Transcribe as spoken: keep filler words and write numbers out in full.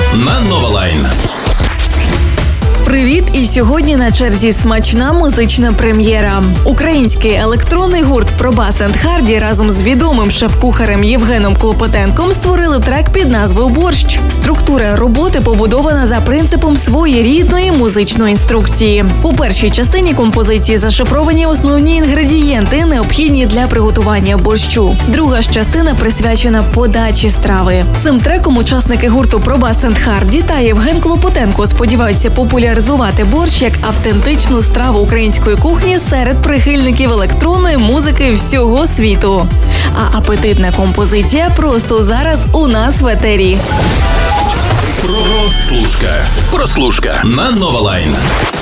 на Новалайн. Привіт! І сьогодні на черзі смачна музична прем'єра. Український електронний гурт «Пробас енд Харді» разом з відомим шеф-кухарем Євгеном Клопотенком створили трек під назвою «Борщ». Структура роботи побудована за принципом своєрідної музичної інструкції. У першій частині композиції зашифровані основні інгредієнти, необхідні для приготування борщу. Друга ж частина присвячена подачі страви. Цим треком учасники гурту «Пробас енд Харді» та Євген Клопотенко сподіваються популяризувати борщ як автентичну страву української кухні серед прихильників електронної музики всього світу. А апетитна композиція просто зараз у нас в етері. Прослушка. Прослушка на Новалайн.